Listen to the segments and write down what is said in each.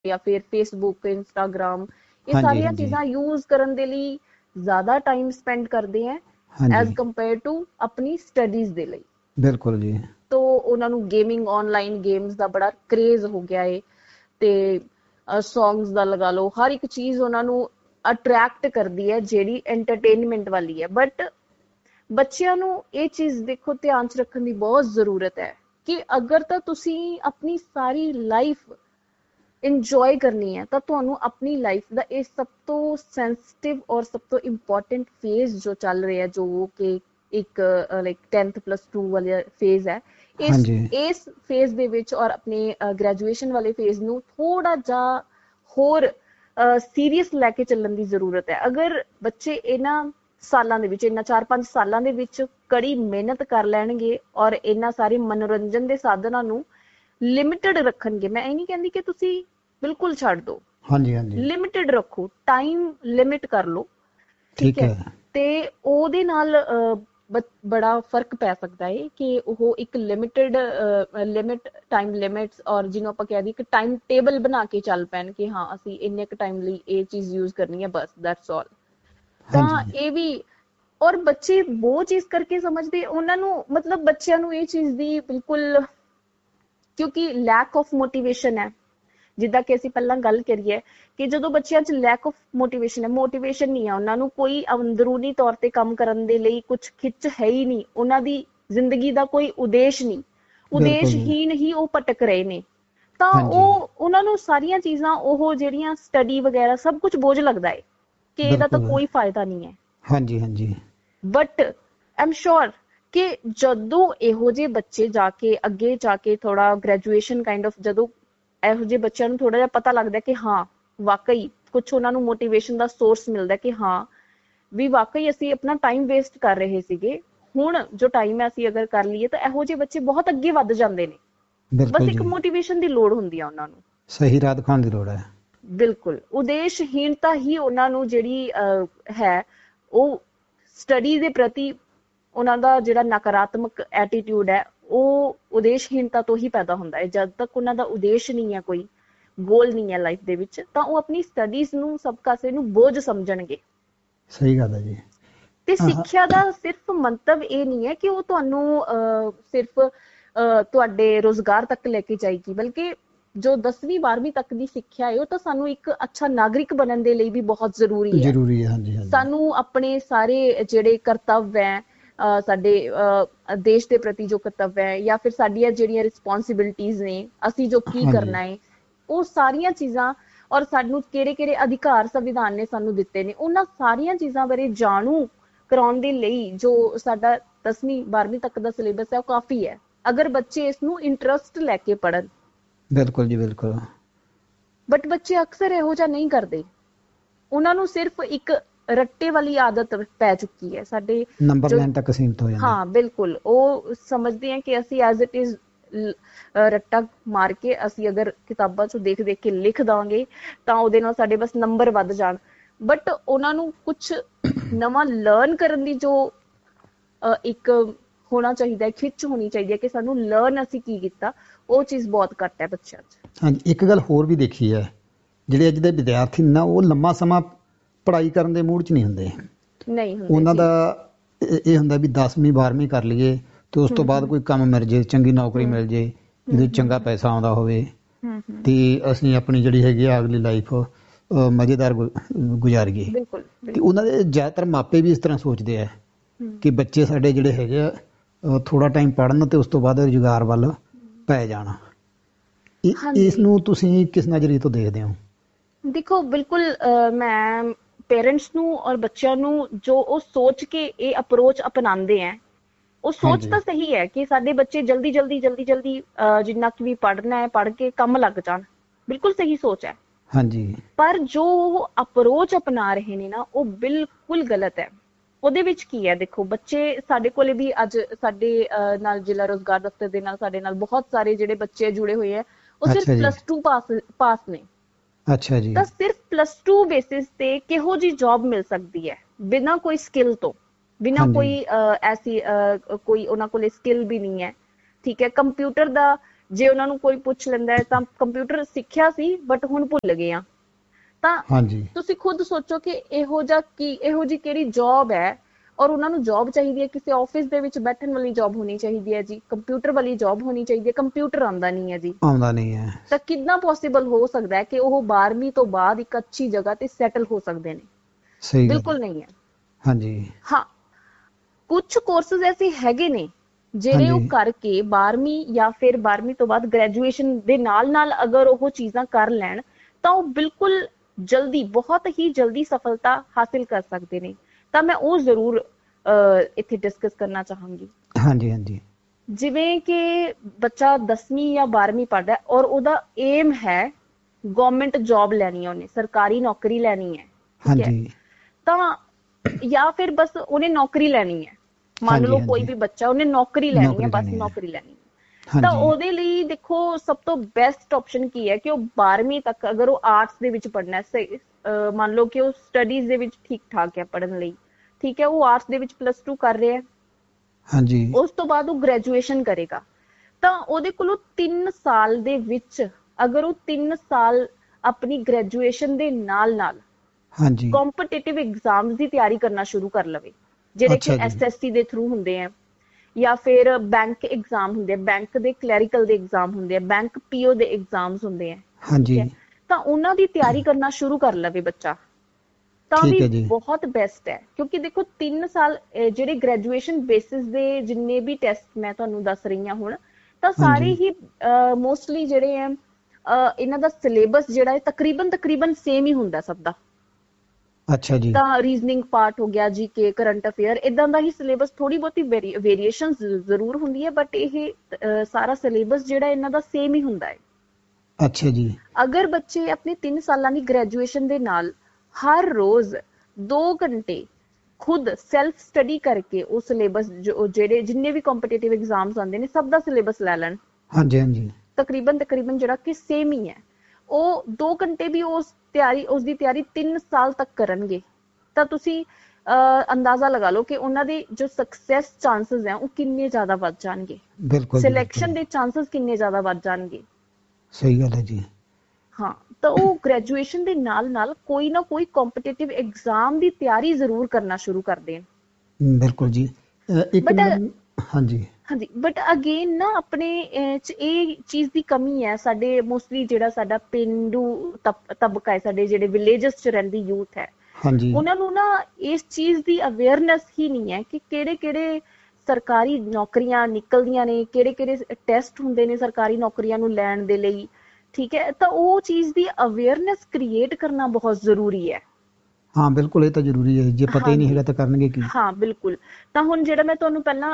ਜਾਂ ਫਿਰ Facebook, Instagram, ਇਹ ਹਾਂਜੀ ਸਾਰੀਆਂ ਹਾਂਜੀ ਚੀਜ਼ਾਂ ਯੂਜ਼ ਕਰਨ ਦੇ ਲਈ ਜ਼ਿਆਦਾ ਟਾਈਮ ਸਪੈਂਡ ਕਰਦੇ ਹੈ ਐਜ਼ ਹਾਂਜੀ ਕੰਪੇਅਰ ਟੂ ਆਪਣੀ ਸਟੱਡੀਜ਼ ਦੇ ਲਈ। ਬਿਲਕੁਲ ਜੀ। ਤੋ ਉਹਨਾਂ ਨੂੰ ਗੇਮਿੰਗ, ਆਨਲਾਈਨ ਗੇਮਸ ਦਾ ਬੜਾ ਕ੍ਰੇਜ਼ ਹੋ ਗਿਆ ਹੈ, ਤੇ ਸੌਂਗਸ ਦਾ ਲਗਾ ਲਓ, ਹਰ ਇੱਕ ਚੀਜ਼ ਉਹਨਾਂ ਨੂੰ ਅਟਰੈਕਟ ਕਰਦੀ ਹੈ ਜਿਹੜੀ ਐਂਟਰਟੇਨਮੈਂਟ ਵਾਲੀ ਹੈ। ਬਟ ਬੱਚਿਆਂ ਨੂੰ ਇਹ ਚੀਜ਼ ਦੇਖੋ ਧਿਆਨ ਚ ਰੱਖਣ ਦੀ ਬਹੁਤ ਜ਼ਰੂਰਤ ਹੈ ਕਿ ਅਗਰ ਤਾਂ ਤੁਸੀਂ ਆਪਣੀ ਸਾਰੀ ਲਾਈਫ ਇੰਜੋਏ ਕਰਨੀ ਹੈ ਤਾਂ ਤੁਹਾਨੂੰ ਆਪਣੀ ਲਾਈਫ ਦਾ ਇਹ ਸਭ ਤੋਂ ਸੈਂਸਿਟਿਵ ਔਰ ਸਭ ਤੋਂ ਇੰਪੋਰਟੈਂਟ ਫੇਜ਼ ਜੋ ਚੱਲ ਰਿਹਾ, ਜੋ ਕਿ ਇੱਕ ਲਾਈਕ 10th ਪਲੱਸ 2 ਵਾਲਾ ਫੇਜ਼ ਹੈ, ਇਸ ਹਾਂਜੀ ਇਸ ਫੇਜ਼ ਦੇ ਵਿੱਚ ਔਰ ਆਪਣੇ ਗ੍ਰੈਜੂਏਸ਼ਨ ਵਾਲੇ ਫੇਜ਼ ਨੂੰ ਥੋੜਾ ਜਿਹਾ ਹੋਰ ਸੀਰੀਅਸ ਲੈ ਕੇ ਚੱਲਣ ਦੀ ਜ਼ਰੂਰਤ ਹੈ। ਅਗਰ ਬੱਚੇ ਇਹਨਾਂ ਸਾਲਾਂ ਦੇ ਵਿੱਚ, ਇਹਨਾਂ 4-5 ਸਾਲਾਂ ਦੇ ਵਿੱਚ ਕੜੀ ਮਿਹਨਤ ਕਰ ਲੈਣਗੇ ਔਰ ਇਹਨਾਂ ਸਾਰੇ ਮਨੋਰੰਜਨ ਦੇ ਸਾਧਨਾਂ ਨੂੰ ਲਿਮਿਟਡ ਰੱਖਣਗੇ, ਮੈਂ ਇਹ ਨਹੀਂ ਕਹਿੰਦੀ ਕਿ ਤੁਸੀਂ ਬਿਲਕੁਲ ਛੱਡ ਦਿਓ, ਹਾਂਜੀ ਹਾਂਜੀ ਲਿਮਿਟਡ ਰੱਖੋ, ਟਾਈਮ ਲਿਮਿਟ ਕਰ ਲਓ, ਠੀਕ ਠੀਕ ਹੈ, ਹੈ। ਤੇ ਉਹਦੇ ਨਾਲ ਬੜਾ ਫਰਕ ਪੈ ਸਕਦਾ ਹੈ ਕਿ ਉਹ ਇੱਕ ਲਿਮਿਟਡ ਟਾਈਮ ਲਿਮਿਟਸ, ਔਰ ਜਿਹਨੂੰ ਆਪਾਂ ਕਹਿ ਦਈਏ ਕਿ ਟਾਈਮ ਟੇਬਲ ਬਣਾ ਕੇ ਚੱਲ ਪੈਣ ਕਿ ਹਾਂ ਅਸੀਂ ਇੰਨੇ ਕੁ ਟਾਈਮ ਲਈ ਇਹ ਚੀਜ਼ ਯੂਜ਼ ਕਰਨੀ ਹੈ, ਬਸ ਦੈਟਸ ਆਲ। ਤਾਂ ਹਾਂਜੀ ਇਹ ਵੀ, ਔਰ ਬੱਚੇ ਉਹ ਚੀਜ਼ ਕਰਕੇ ਸਮਝਦੇ, ਉਹਨਾਂ ਨੂੰ ਮਤਲਬ ਬੱਚਿਆਂ ਨੂੰ ਇਹ ਚੀਜ਼ ਦੀ ਬਿਲਕੁਲ, ਕਿਉਂਕਿ ਲੈਕ ਆਫ ਮੋਟੀਵੇਸ਼ਨ ਹੈ, ਜਿੱਦਾਂ ਕਿ ਅਸੀਂ ਪਹਿਲਾਂ ਗੱਲ ਕਰੀਏ ਕਿ ਜਦੋਂ ਬੱਚਿਆਂ 'ਚ ਲੈਕ ਆਫ ਮੋਟੀਵੇਸ਼ਨ ਹੈ, ਮੋਟੀਵੇਸ਼ਨ ਨਹੀਂ ਹੈ ਉਹਨਾਂ ਨੂੰ, ਕੋਈ ਅੰਦਰੂਨੀ ਤੌਰ ਤੇ ਕੰਮ ਕਰਨ ਦੇ ਲਈ ਕੁਝ ਖਿੱਚ ਹੈ ਹੀ ਨਹੀਂ, ਉਹਨਾਂ ਦੀ ਜ਼ਿੰਦਗੀ ਦਾ ਕੋਈ ਉਦੇਸ਼ ਨਹੀਂ, ਬਿਲਕੁਲ ਜੀ। ਉਦੇਸ਼ਹੀਨ ਹੀ ਉਹ ਭਟਕ ਰਹੇ ਨੇ, ਤਾਂ ਹਾਂਜੀ ਉਹਨਾਂ ਨੂੰ ਸਾਰੀਆਂ ਚੀਜ਼ਾਂ, ਉਹ ਜਿਹੜੀਆਂ ਸਟੱਡੀ ਵਗੈਰਾ ਸਭ ਕੁਝ ਬੋਝ ਲੱਗਦਾ ਹੈ ਕਿ ਇਹਦਾ ਤਾਂ ਬਿਲਕੁਲ। ਕੋਈ ਫਾਇਦਾ ਨਹੀਂ ਹੈ। ਹਾਂਜੀ ਹਾਂਜੀ ਬਟ ਆਮ ਸ਼ੋਰ ਕਿ ਜਦੋਂ ਇਹੋ ਜਿਹੇ ਬੱਚੇ ਜਾ ਕੇ ਅੱਗੇ ਜਾ ਕੇ ਥੋੜਾ ਗ੍ਰੈਜੂਏਸ਼ਨ ਕਾਈਂਡ ਆਫ, ਜਦੋਂ ਇਹੋ ਜਿਹੇ ਬੱਚਿਆਂ ਨੂੰ ਥੋੜਾ ਜਿਹਾ ਪਤਾ ਲੱਗਦਾ ਕਿ ਹਾਂ ਵਾਕਈ ਕੁਝ ਉਹਨਾਂ ਨੂੰ ਮੋਟੀਵੇਸ਼ਨ ਦਾ ਸੋਰਸ ਮਿਲਦਾ ਕਿ ਹਾਂ ਵੀ ਵਾਕਈ ਅਸੀਂ ਆਪਣਾ ਟਾਈਮ ਵੇਸਟ ਕਰ ਰਹੇ ਸੀਗੇ, ਹੁਣ ਜੋ ਟਾਈਮ ਹੈ ਅਸੀਂ ਅਗਰ ਕਰ ਲਈਏ, ਤਾਂ ਇਹੋ ਜਿਹੇ ਬੱਚੇ ਬਹੁਤ ਅੱਗੇ ਵੱਧ ਜਾਂਦੇ ਨੇ। ਬਸ ਬਿਲਕੁਲ ਇੱਕ ਜੀ। ਮੋਟੀਵੇਸ਼ਨ ਦੀ ਲੋੜ ਹੁੰਦੀ ਆ ਉਹਨਾਂ ਨੂੰ। ਸਹੀ ਰਾਹ ਦਿਖਾਉਣ ਦੀ ਲੋੜ ਹੈ। ਬਿਲਕੁਲ, ਉਦੇਸ਼ਹੀਨਤਾ ਹੀ ਉਹਨਾਂ ਨੂੰ ਜਿਹੜੀ ਹੈ, ਉਹ ਸਟੱਡੀ ਦੇ ਪ੍ਰਤੀ ਉਹਨਾਂ ਦਾ ਜਿਹੜਾ ਨਕਾਰਾਤਮਕ ਐਟੀਟਿਊਡ ਹੈ, ਉਹ ਉਦੇਸ਼ਹੀਨਤਾ ਤੋਂ ਹੀ ਪੈਦਾ ਹੁੰਦਾ ਹੈ। ਜਦ ਤੱਕ ਉਹਨਾਂ ਦਾ ਉਦੇਸ਼ ਨਹੀਂ ਹੈ, ਕੋਈ ਗੋਲ ਨਹੀਂ ਹੈ ਲਾਈਫ ਦੇ ਵਿੱਚ, ਤਾਂ ਉਹ ਆਪਣੀ ਸਟੱਡੀਜ਼ ਨੂੰ ਸਭ ਕਾਸੇ ਨੂੰ ਬੋਝ ਸਮਝਣਗੇ। ਸਹੀ ਗੱਲ ਹੈ ਜੀ। ਤੇ ਆਹ, ਸਿੱਖਿਆ ਦਾ ਸਿਰਫ ਮੰਤਵ ਇਹ ਨਹੀਂ ਹੈ ਕਿ ਉਹ ਤੁਹਾਨੂੰ ਸਿਰਫ ਤੁਹਾਡੇ ਰੋਜ਼ਗਾਰ ਤੱਕ ਲੈ ਕੇ ਜਾਏਗੀ, ਬਲਕਿ ਜੋ 10ਵੀਂ 12ਵੀਂ ਤੱਕ ਦੀ ਸਿੱਖਿਆ ਹੈ ਉਹ ਤਾਂ ਸਾਨੂੰ ਇੱਕ ਅੱਛਾ ਨਾਗਰਿਕ ਬਣਨ ਦੇ ਲਈ ਵੀ ਬਹੁਤ ਜ਼ਰੂਰੀ ਹੈ। ਜ਼ਰੂਰੀ ਹੈ। ਹਾਂਜੀ ਹਾਂਜੀ ਸਾਨੂੰ ਆਪਣੇ ਸਾਰੇ ਜਿਹੜੇ ਕਰਤੱਵ ਹੈ, ਸਾਡੇ ਦੇਸ਼ ਦੇ ਪ੍ਰਤੀ ਜੋ ਕਰਤੱਵ ਹੈ, ਜਾਂ ਫਿਰ ਸਾਡੀਆਂ ਜਿਹੜੀਆਂ ਰਿਸਪੌਂਸਿਬਿਲਿਟੀਜ਼ ਨੇ, ਅਸੀਂ ਜੋ ਕੀ ਹਾਂਜੀ ਕਰਨਾ ਹੈ, ਉਹ ਸਾਰੀਆਂ ਚੀਜ਼ਾਂ, ਔਰ ਸਾਨੂੰ ਕਿਹੜੇ ਕਿਹੜੇ ਅਧਿਕਾਰ ਸੰਵਿਧਾਨ ਨੇ ਸਾਨੂੰ ਦਿੱਤੇ ਨੇ, ਉਹਨਾਂ ਸਾਰੀਆਂ ਚੀਜ਼ਾਂ ਬਾਰੇ ਜਾਣੂ ਕਰਾਉਣ ਦੇ ਲਈ ਜੋ ਸਾਡਾ 10ਵੀਂ 12ਵੀਂ ਤੱਕ ਦਾ ਸਿਲੇਬਸ ਹੈ ਉਹ ਕਾਫੀ ਹੈ, ਅਗਰ ਬੱਚੇ ਇਸ ਨੂੰ ਇੰਟਰਸਟ ਲੈ ਕੇ ਪੜ੍ਹਨ। ਬਿਲਕੁਲ ਜੀ ਬਿਲਕੁਲ। ਬਟ ਬੱਚੇ ਅਕਸਰ ਇਹੋ ਜਿਹਾ ਨਹੀਂ ਕਰਦੇ, ਉਹਨਾਂ ਨੂੰ ਸਿਰਫ ਇੱਕ ਰੱਟੇ ਵਾਲੀ ਆਦਤ ਪੈ ਚੁੱਕੀ ਹੈ ਸਾਡੇ ਨੰਬਰ ਜੋ, ਲੈਣ ਤੱਕ ਸੀਮਿਤ ਹੋ ਜਾਂਦੇ। ਹਾਂ ਬਿਲਕੁਲ, ਉਹ ਸਮਝਦੇ ਆ ਕਿ ਅਸੀਂ ਐਜ਼ ਇਟ ਇਜ਼ ਰੱਟਾ ਮਾਰ ਕੇ ਅਸੀਂ ਅਗਰ ਕਿਤਾਬਾਂ ਚੋਂ ਦੇਖ ਦੇਖ ਕੇ ਲਿਖ ਦਾਂਗੇ ਤਾਂ ਉਹਦੇ ਨਾਲ ਸਾਡੇ ਬਸ ਨੰਬਰ ਵੱਧ ਜਾਣ। ਬਟ ਉਹਨਾਂ ਨੂੰ ਕੁਝ ਨਵਾਂ ਲਰਨ ਕਰਨ ਦੀ ਜੋ ਇੱਕ ਹੋਣਾ ਚਾਹੀਦਾ ਹੈ, ਖਿੱਚ ਹੋਣੀ ਚਾਹੀਦੀ ਹੈ ਕਿ ਸਾਨੂੰ ਲਰਨ ਅਸੀਂ ਕੀ ਕੀਤਾ, ਉਹ ਚੀਜ਼ ਬਹੁਤ ਘੱਟ ਹੈ ਬੱਚਿਆਂ 'ਚ। ਹਾਂਜੀ, ਇੱਕ ਗੱਲ ਹੋਰ ਵੀ ਦੇਖੀ ਹੈ, ਜਿਹੜੇ ਅੱਜ ਦੇ ਵਿਦਿਆਰਥੀ ਨੇ ਨਾ, ਉਹ ਲੰਮਾ ਸਮਾਂ ਪੜ੍ਹਾਈ ਕਰਨ ਦੇ ਮੂਡ 'ਚ ਨਹੀਂ ਹੁੰਦੇ। ਨਹੀਂ ਹੁੰਦੇ ਉਹਨਾਂ ਜੀ। ਦਾ ਇਹ ਹੁੰਦਾ ਵੀ 10ਵੀਂ 12ਵੀਂ ਕਰ ਲਈਏ ਤੇ ਉਸ ਤੋਂ ਬਾਅਦ ਕੋਈ ਕੰਮ ਮਿਲ ਜੇ, ਚੰਗੀ ਨੌਕਰੀ ਮਿਲ ਜੇ ਜਿਹਦੇ ਚੰਗਾ ਪੈਸਾ ਆਉਂਦਾ ਹੋਵੇ, ਤੇ ਅਸੀਂ ਆਪਣੀ ਜਿਹੜੀ ਹੈਗੀ ਆ ਅਗਲੀ ਲਾਈਫ ਮਜ਼ੇਦਾਰ ਗੁਜ਼ਾਰੀਏ। ਬਿਲਕੁਲ ਤੇ ਬਿਲਕੁਲ। ਉਹਨਾਂ ਦੇ ਜ਼ਿਆਦਾਤਰ ਮਾਪੇ ਵੀ ਇਸ ਤਰ੍ਹਾਂ ਸੋਚਦੇ ਆ ਕਿ ਬੱਚੇ ਸਾਡੇ ਜਿਹੜੇ ਹੈਗੇ ਆ ਥੋੜਾ ਟਾਈਮ ਪੜ੍ਹਨ ਤੇ ਉਸ ਤੋਂ ਬਾਅਦ ਰੁਜ਼ਗਾਰ ਵੱਲ ਪੈ ਜਾਣਾ। ਇਸ ਹਾਂਜੀ, ਨੂੰ ਤੁਸੀਂ ਕਿਸ ਨਜ਼ਰੀਏ ਤੋਂ ਦੇਖਦੇ ਹੋ? ਦੇਖੋ ਬਿਲਕੁਲ, ਮੈਂ ਪੇਰੈਂਟਸ ਨੂੰ ਔਰ ਬੱਚਿਆਂ ਨੂੰ ਜੋ ਉਹ ਸੋਚ ਕੇ ਇਹ ਅਪਰੋਚ ਅਪਣਾਉਂਦੇ ਹੈ, ਉਹ ਸੋਚ ਹਾਂਜੀ ਤਾਂ ਸਹੀ ਹੈ ਕਿ ਸਾਡੇ ਬੱਚੇ ਜਲਦੀ ਜਲਦੀ ਜਲਦੀ ਜਲਦੀ ਜਿੰਨਾ ਕਿ ਵੀ ਪੜ੍ਹਨਾ ਹੈ ਪੜ੍ਹ ਕੇ ਕੰਮ ਲੱਗ ਜਾਣ, ਬਿਲਕੁਲ ਸਹੀ ਸੋਚ ਹੈ। ਹਾਂਜੀ ਪਰ ਜੋ ਉਹ ਅਪਰੋਚ ਅਪਣਾ ਰਹੇ ਨੇ ਨਾ, ਉਹ ਬਿਲਕੁਲ ਗਲਤ ਹੈ। ਉਹਦੇ ਵਿੱਚ ਕੀ ਹੈ, ਦੇਖੋ ਬੱਚੇ, ਸਾਡੇ ਕੋਲੇ ਵੀ ਅੱਜ ਸਾਡੇ ਨਾਲ ਜ਼ਿਲ੍ਹਾ ਰੋਜ਼ਗਾਰ ਦਫ਼ਤਰ ਦੇ ਨਾਲ ਸਾਡੇ ਨਾਲ ਬਹੁਤ ਸਾਰੇ ਜਿਹੜੇ ਬੱਚੇ ਜੁੜੇ ਹੋਏ ਹੈ, ਉਹ ਸਿਰਫ ਅੱਛਾ ਜੀ। +2 ਪਾਸ ਨੇ। ਅੱਛਾ ਜੀ। ਤਾਂ ਸਿਰਫ +2 ਬੇਸਿਸ ਤੇ ਕਿਹੋ ਜਿਹੀ ਜੌਬ ਮਿਲ ਸਕਦੀ ਹੈ ਬਿਨਾਂ ਕੋਈ ਸਕਿੱਲ ਤੋਂ, ਬਿਨਾਂ ਹਾਂਜੀ ਕੋਈ ਐਸੀ ਕੋਈ ਉਹਨਾਂ ਕੋਲੇ ਸਕਿੱਲ ਵੀ ਨਹੀਂ ਹੈ, ਠੀਕ ਹੈ। ਕੰਪਿਊਟਰ ਦਾ ਜੇ ਉਹਨਾਂ ਨੂੰ ਕੋਈ ਪੁੱਛ ਲੈਂਦਾ ਹੈ ਤਾਂ ਕੰਪਿਊਟਰ ਸਿੱਖਿਆ ਸੀ ਬਟ ਹੁਣ ਭੁੱਲ ਗਏ ਆ। ਤਾਂ ਹਾਂਜੀ ਤੁਸੀਂ ਖੁਦ ਸੋਚੋ ਕਿ ਇਹੋ ਜਿਹੀ ਕਿਹੜੀ ਜੌਬ ਹੈ, ਔਰ ਉਹਨਾਂ ਨੂੰ ਜੌਬ ਚਾਹੀਦੀ ਹੈ ਕਿਸੇ ਆਫਿਸ ਦੇ ਵਿੱਚ ਬੈਠਣ ਵਾਲੀ ਜੌਬ ਹੋਣੀ ਚਾਹੀਦੀ ਹੈ ਜੀ, ਕੰਪਿਊਟਰ ਵਾਲੀ ਜੌਬ ਹੋਣੀ ਚਾਹੀਦੀ ਹੈ, ਕੰਪਿਊਟਰ ਆਉਂਦਾ ਨਹੀਂ ਹੈ ਜੀ। ਆਉਂਦਾ ਨਹੀਂ ਹੈ। ਤਾਂ ਕਿੱਦਾਂ ਪੋਸੀਬਲ ਹੋ ਸਕਦਾ ਹੈ ਕਿ ਉਹ 12ਵੀਂ ਤੋਂ ਬਾਅਦ ਇੱਕ ਅੱਛੀ ਜਗ੍ਹਾ ਤੇ ਸੈਟਲ ਹੋ ਸਕਦੇ ਨੇ? ਸਹੀ ਗੱਲ ਬਿਲਕੁਲ ਨਹੀਂ ਹੈ। ਹਾਂਜੀ ਹਾਂ, ਕੁਝ ਕੋਰਸਸ ਐਸੇ ਹੈਗੇ ਨੇ ਜਿਹੜੇ ਉਹ ਹਾਂਜੀ ਕਰਕੇ 12ਵੀਂ ਜਾਂ ਫਿਰ 12ਵੀਂ ਤੋਂ ਬਾਅਦ ਗ੍ਰੈਜੂਏਸ਼ਨ ਦੇ ਨਾਲ ਅਗਰ ਉਹ ਚੀਜ਼ਾਂ ਕਰ ਲੈਣ ਤਾਂ ਉਹ ਬਿਲਕੁਲ ਜਲਦੀ, ਬਹੁਤ ਹੀ ਜਲਦੀ ਸਫਲਤਾ ਹਾਸਿਲ ਕਰ ਸਕਦੇ ਨੇ। ਤਾਂ ਮੈਂ ਉਹ ਜ਼ਰੂਰ ਇੱਥੇ ਡਿਸਕਸ ਕਰਨਾ ਚਾਹਾਂਗੀ। ਹਾਂਜੀ ਹਾਂਜੀ ਜਿਵੇਂ ਕਿ ਬੱਚਾ 10ਵੀਂ ਜਾਂ 12ਵੀਂ ਪੜ੍ਹਦਾ ਔਰ ਉਹਦਾ ਏਮ ਹੈ ਗਵਰਨਮੈਂਟ ਜੌਬ ਲੈਣੀ ਹੈ, ਉਹਨੇ ਸਰਕਾਰੀ ਨੌਕਰੀ ਲੈਣੀ ਹੈ, ਠੀਕ ਹੈ, ਹਾਂਜੀ ਤਾਂ ਜਾਂ ਫਿਰ ਬਸ ਉਹਨੇ ਨੌਕਰੀ ਲੈਣੀ ਹੈ। ਮੰਨ ਹਾਂਜੀ ਲਓ ਕੋਈ ਹਾਂਜੀ ਵੀ ਬੱਚਾ, ਉਹਨੇ ਨੌਕਰੀ ਲੈਣੀ ਹੈ, ਬਸ ਲੈਣੀ ਹੈ। ਨੌਕਰੀ ਲੈਣੀ ਹੈ। ਤਾਂ ਹਾਂਜੀ ਉਹਦੇ ਲਈ ਦੇਖੋ ਸਭ ਤੋਂ ਬੈਸਟ ਆਪਸ਼ਨ ਕੀ ਹੈ ਕਿ ਉਹ 12ਵੀਂ ਤੱਕ ਅਗਰ ਉਹ ਆਰਟਸ ਦੇ ਵਿੱਚ ਪੜ੍ਹਨਾ ਹੈ, ਮੰਨ ਲਓ ਕਿ ਉਹ ਸਟੱਡੀਜ਼ ਦੇ ਵਿੱਚ ਠੀਕ ਠਾਕ ਹੈ ਪੜ੍ਹਨ ਲਈ, ਠੀਕ ਹੈ, ਉਹ ਆਰਟਸ ਦੇ ਵਿੱਚ +2 ਕਰ ਰਿਹਾ ਹੈ, ਹਾਂਜੀ ਉਸ ਤੋਂ ਬਾਅਦ ਉਹ ਗ੍ਰੈਜੂਏਸ਼ਨ ਕਰੇਗਾ। ਤਾਂ ਉਹਦੇ ਕੋਲੋਂ 3 ਸਾਲ ਦੇ ਵਿੱਚ ਅਗਰ ਉਹ 3 ਸਾਲ ਆਪਣੀ ਗ੍ਰੈਜੂਏਸ਼ਨ ਦੇ ਨਾਲ ਹਾਂਜੀ ਕੰਪੀਟੀਟਿਵ ਐਗਜ਼ਾਮਸ ਦੀ ਤਿਆਰੀ ਕਰਨਾ ਸ਼ੁਰੂ ਕਰ ਲਵੇ, ਜਿਹੜੇ ਕਿ ਅੱਛਾ ਜੀ SSC ਦੇ ਥਰੂ ਹੁੰਦੇ ਆ, ਜਾਂ ਫਿਰ ਬੈਂਕ ਐਗਜ਼ਾਮ ਹੁੰਦੇ ਆ, ਬੈਂਕ ਦੇ ਕਲੈਰੀਕਲ ਦੇ ਐਗਜ਼ਾਮ ਹੁੰਦੇ ਆ, ਬੈਂਕ PO ਦੇ ਐਗਜ਼ਾਮਸ ਹੁੰਦੇ ਆ, ਠੀਕ ਹਾਂਜੀ ਹੈ, ਤਾਂ ਉਹਨਾਂ ਦੀ ਤਿਆਰੀ ਕਰਨਾ ਸ਼ੁਰੂ ਕਰ ਲਵੇ ਬੱਚਾ, ਤਾਂ ਵੀ ਠੀਕ ਹੈ ਜੀ ਬਹੁਤ ਬੈਸਟ ਹੈ। ਕਿਉਂਕਿ ਦੇਖੋ 3 ਸਾਲ ਜਿਹੜੇ ਗ੍ਰੈਜੂਏਸ਼ਨ ਬੇਸਿਸ ਦੇ ਜਿੰਨੇ ਵੀ ਟੈਸਟ ਮੈਂ ਤੁਹਾਨੂੰ ਦੱਸ ਰਹੀ ਹਾਂ ਹੁਣ, ਤਾਂ ਸਾਰੇ ਹਾਂਜੀ ਹੀ ਮੋਸਟਲੀ ਜਿਹੜੇ ਆ ਇਹਨਾਂ ਦਾ ਸਿਲੇਬਸ ਜਿਹੜਾ ਹੈ ਤਕਰੀਬਨ ਸੇਮ ਹੀ ਹੁੰਦਾ ਸਭ ਦਾ। ਅੱਛਾ ਜੀ ਤਾਂ ਰੀਜ਼ਨਿੰਗ ਪਾਰਟ ਹੋ ਗਿਆ, GK, ਕਰੰਟ ਅਫੇਅਰ, ਇਦਾਂ ਦਾ ਹੀ ਸਿਲੇਬਸ, ਥੋੜੀ ਬਹੁਤੀ ਵੇਰੀਏਸ਼ਨ ਜ਼ਰੂਰ ਹੁੰਦੀ ਹੈ ਬਟ ਇਹ ਸਾਰਾ ਸਿਲੇਬਸ ਜਿਹੜਾ ਇਹਨਾਂ ਦਾ ਸੇਮ ਹੀ ਹੁੰਦਾ ਹੈ। ਅੱਛਾ ਜੀ ਅਗਰ ਬੱਚੇ ਆਪਣੇ 3 ਸਾਲਾਂ ਦੀ ਗ੍ਰੈਜੂਏਸ਼ਨ ਦੇ ਨਾਲ ਹਰ ਰੋਜ਼ 2 ਘੰਟੇ ਖੁਦ ਸੈਲਫ ਸਟੱਡੀ ਕਰਕੇ ਉਹ ਸਿਲੇਬਸ ਜਿਹੜੇ ਜਿੰਨੇ ਵੀ ਕੰਪੀਟੀਟਿਵ ਐਗਜ਼ਾਮਸ ਆਉਂਦੇ ਨੇ ਸਭ ਦਾ ਸਿਲੇਬਸ ਲੈ ਲੈਣ, ਹਾਂਜੀ ਹਾਂਜੀ ਤਕਰੀਬਨ ਜਿਹੜਾ ਕਿ ਸੇਮ ਹੀ ਹੈ, ਉਹ 2 ਘੰਟੇ ਵੀ ਉਸ ਦੀ ਤਿਆਰੀ 3 ਸਾਲ ਤੱਕ ਕਰਨਗੇ, ਤਾਂ ਤੁਸੀਂ ਅੰਦਾਜ਼ਾ ਲਗਾ ਲਓ ਕਿ ਉਹਨਾਂ ਦੇ ਜੋ ਸਕਸੈਸ ਚਾਂਸਸ ਹੈ ਉਹ ਕਿੰਨੇ ਜ਼ਿਆਦਾ ਵੱਧ ਜਾਣਗੇ, ਬਿਲਕੁਲ ਜੀ ਬਿਲਕੁਲ ਸਿਲੈਕਸ਼ਨ ਦੇ ਚਾਂਸਸ ਕਿੰਨੇ ਜ਼ਿਆਦਾ ਵੱਧ ਜਾਣਗੇ। ਸਹੀ ਗੱਲ ਹੈ ਜੀ। ਹਾਂ, ਤਾਂ ਉਹ ਗ੍ਰੈਜੂਏਸ਼ਨ ਦੇ ਨਾਲ ਕੋਈ ਨਾ ਕੋਈ ਕੰਪੀਟੀਟਿਵ ਐਗਜ਼ਾਮ ਦੀ ਤਿਆਰੀ ਜ਼ਰੂਰ ਕਰਨਾ ਸ਼ੁਰੂ ਕਰ ਦੇਣ। ਬਿਲਕੁਲ ਜੀ। ਇੱਕ ਬਟ ਮੈਡਮ, ਹਾਂਜੀ ਹਾਂਜੀ, ਬਟ ਅਗੇਨ ਨਾ ਆਪਣੇ ਚ ਇਹ ਚੀਜ਼ ਦੀ ਕਮੀ ਹੈ, ਸਾਡੇ ਮੋਸਟਲੀ ਜਿਹੜਾ ਸਾਡਾ ਪੇਂਡੂ ਤਬਕਾ ਹੈ, ਸਾਡੇ ਜਿਹੜੇ ਵਿਲੇਜਸ ਚ ਰਹਿੰਦੀ ਯੂਥ ਹੈ, ਹਾਂਜੀ ਉਹਨਾਂ ਨੂੰ ਨਾ ਇਸ ਚੀਜ਼ ਦੀ ਅਵੇਅਰਨੈਸ ਹੀ ਨਹੀਂ ਹੈ ਕਿ ਕਿਹੜੇ ਸਰਕਾਰੀ ਨੌਕਰੀਆਂ ਨਿਕਲਦੀਆਂ ਨੇ, ਕਿਹੜੇ ਟੈਸਟ ਹੁੰਦੇ ਨੇ ਸਰਕਾਰੀ ਨੌਕਰੀਆਂ ਨੂੰ ਲੈਣ ਦੇ ਲਈ, ਠੀਕ ਹੈ, ਤਾਂ ਉਹ ਚੀਜ਼ ਦੀ ਅਵੇਅਰਨੈਸ ਕ੍ਰੀਏਟ ਕਰਨਾ ਬਹੁਤ ਜ਼ਰੂਰੀ ਹੈ। ਹਾਂ ਬਿਲਕੁਲ, ਇਹ ਤਾਂ ਜ਼ਰੂਰੀ ਹੈ, ਜੇ ਪਤਾ ਹੀ ਨਹੀਂ ਹਾਂਜੀ, ਹੈਗਾ ਤਾਂ ਕਰਨਗੇ ਕੀ। ਹਾਂ ਬਿਲਕੁਲ। ਤਾਂ ਹੁਣ ਜਿਹੜਾ ਮੈਂ ਤੁਹਾਨੂੰ ਪਹਿਲਾਂ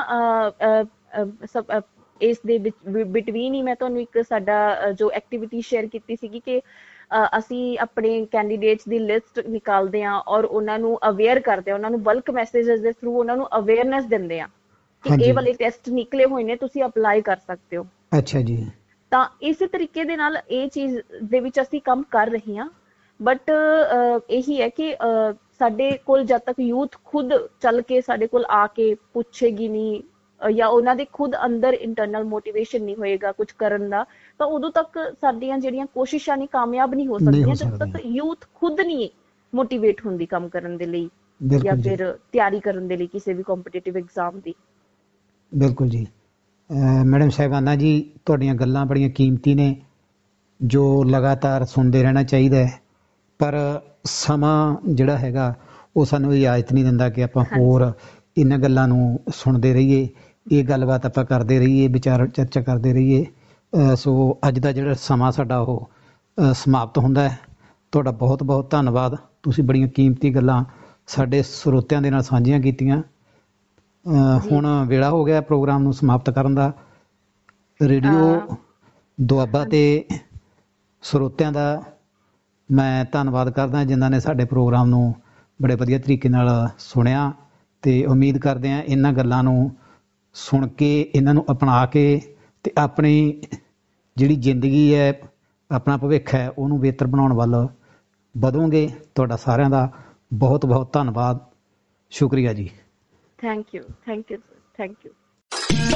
ਇਸ ਦੇ ਬਿਟਵੀਨ ਹੀ ਮੈਂ ਤੁਹਾਨੂੰ ਇੱਕ ਸਾਡਾ ਜੋ ਐਕਟੀਵਿਟੀ ਸ਼ੇਅਰ ਕੀਤੀ ਸੀਗੀ ਕਿ ਅਸੀਂ ਆਪਣੇ ਕੈਂਡੀਡੇਟਸ ਦੀ ਲਿਸਟ ਨਿਕਾਲਦੇ ਹਾਂ ਔਰ ਉਹਨਾਂ ਨੂੰ ਅਵੇਅਰ ਕਰਦੇ ਹਾਂ, ਉਹਨਾਂ ਨੂੰ ਬਲਕ ਮੈਸੇजेस ਦੇ ਥਰੂ ਉਹਨਾਂ ਨੂੰ ਅਵੇਅਰਨੈਸ ਦਿੰਦੇ ਹਾਂ ਕਿ ਇਹ ਹਾਂਜੀ ਵਾਲੇ ਟੈਸਟ ਨਿਕਲੇ ਹੋਏ ਨੇ, ਤੁਸੀਂ ਅਪਲਾਈ ਕਰ ਸਕਦੇ ਹੋ। ਅੱਛਾ ਜੀ ਤਾਂ ਇਸੇ ਤਰੀਕੇ ਦੇ ਨਾਲ ਇਹ ਚੀਜ਼ ਦੇ ਵਿੱਚ ਅਸੀਂ ਕੰਮ ਕਰ ਰਹੇ ਹਾਂ, ਬਟ ਇਹੀ ਹੈ ਕਿ ਸਾਡੇ ਕੋਲ ਜਦ ਤੱਕ ਯੂਥ ਖੁਦ ਚੱਲ ਕੇ ਸਾਡੇ ਕੋਲ ਆ ਕੇ ਪੁੱਛੇਗੀ ਨਹੀਂ ਜਾਂ ਉਹਨਾਂ ਦੇ ਖੁਦ ਅੰਦਰ ਇੰਟਰਨਲ ਮੋਟੀਵੇਸ਼ਨ ਨਹੀਂ ਹੋਏਗਾ ਕੁਝ ਕਰਨ ਦਾ, ਤਾਂ ਉਦੋਂ ਤੱਕ ਸਾਡੀਆਂ ਜਿਹੜੀਆਂ ਕੋਸ਼ਿਸ਼ਾਂ ਨੇ ਕਾਮਯਾਬ ਨਹੀਂ ਹੋ ਸਕਦੀਆਂ, ਜਦੋਂ ਤੱਕ ਯੂਥ ਖੁਦ ਨਹੀਂ ਮੋਟੀਵੇਟ ਹੁੰਦੀ ਕੰਮ ਕਰਨ ਦੇ ਲਈ ਜਾਂ ਬਿਲਕੁਲ ਜੀ ਫਿਰ ਤਿਆਰੀ ਕਰਨ ਦੇ ਲਈ ਕਿਸੇ ਵੀ ਕੰਪੀਟੀਟਿਵ ਐਗਜ਼ਾਮ ਦੀ। ਬਿਲਕੁਲ ਜੀ। ਮੈਡਮ ਸਾਹਿਬਾਨਾ ਜੀ, ਤੁਹਾਡੀਆਂ ਗੱਲਾਂ ਬੜੀਆਂ ਕੀਮਤੀ ਨੇ ਜੋ ਲਗਾਤਾਰ ਸੁਣਦੇ ਰਹਿਣਾ ਚਾਹੀਦਾ ਹੈ, ਪਰ ਸਮਾਂ ਜਿਹੜਾ ਹੈਗਾ ਉਹ ਸਾਨੂੰ ਇਜਾਜ਼ਤ ਨਹੀਂ ਦਿੰਦਾ ਕਿ ਆਪਾਂ ਹੋਰ ਇਹਨਾਂ ਗੱਲਾਂ ਨੂੰ ਸੁਣਦੇ ਰਹੀਏ, ਇਹ ਗੱਲਬਾਤ ਆਪਾਂ ਕਰਦੇ ਰਹੀਏ, ਵਿਚਾਰ ਚਰਚਾ ਕਰਦੇ ਰਹੀਏ। ਸੋ ਅੱਜ ਦਾ ਜਿਹੜਾ ਸਮਾਂ ਸਾਡਾ ਉਹ ਸਮਾਪਤ ਹੁੰਦਾ ਹੈ। ਤੁਹਾਡਾ ਬਹੁਤ ਬਹੁਤ ਧੰਨਵਾਦ, ਤੁਸੀਂ ਬੜੀਆਂ ਕੀਮਤੀ ਗੱਲਾਂ ਸਾਡੇ ਸਰੋਤਿਆਂ ਦੇ ਨਾਲ ਸਾਂਝੀਆਂ ਕੀਤੀਆਂ। ਹੁਣ ਵੇਲਾ ਹੋ ਗਿਆ ਪ੍ਰੋਗਰਾਮ ਨੂੰ ਸਮਾਪਤ ਕਰਨ ਦਾ। ਰੇਡੀਓ ਦੁਆਬਾ ਤੇ ਸਰੋਤਿਆਂ ਦਾ ਮੈਂ ਧੰਨਵਾਦ ਕਰਦਾ ਜਿਨ੍ਹਾਂ ਨੇ ਸਾਡੇ ਪ੍ਰੋਗਰਾਮ ਨੂੰ ਬੜੇ ਵਧੀਆ ਤਰੀਕੇ ਨਾਲ ਸੁਣਿਆ, ਤੇ ਉਮੀਦ ਕਰਦੇ ਹਾਂ ਇਹਨਾਂ ਗੱਲਾਂ ਨੂੰ ਸੁਣ ਕੇ, ਇਹਨਾਂ ਨੂੰ ਅਪਣਾ ਕੇ ਤੇ ਆਪਣੀ ਜਿਹੜੀ ਜ਼ਿੰਦਗੀ ਹੈ, ਆਪਣਾ ਭਵਿੱਖ ਹੈ, ਉਹਨੂੰ ਬਿਹਤਰ ਬਣਾਉਣ ਵੱਲ ਵਧੋਗੇ। ਤੁਹਾਡਾ ਸਾਰਿਆਂ ਦਾ ਬਹੁਤ ਬਹੁਤ ਧੰਨਵਾਦ, ਸ਼ੁਕਰੀਆ ਜੀ। Thank you sir, thank you.